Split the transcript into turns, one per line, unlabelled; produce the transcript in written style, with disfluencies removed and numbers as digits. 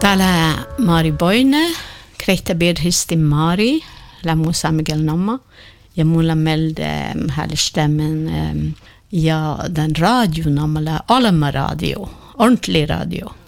Täällä Mari Boine, krehtäbir histi Mari, Musa Miguel Namma, ja mulla melde härstämmen ja den radio namala Alma radio, ordentlig radio.